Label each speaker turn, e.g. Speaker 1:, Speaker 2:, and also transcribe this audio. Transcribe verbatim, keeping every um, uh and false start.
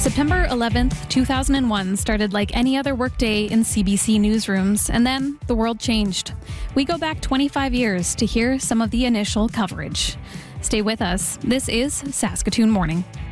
Speaker 1: September eleventh, two thousand one started like any other workday in C B C newsrooms, and then the world changed. We go back twenty-five years to hear some of the initial coverage. Stay with us. This is Saskatoon Morning.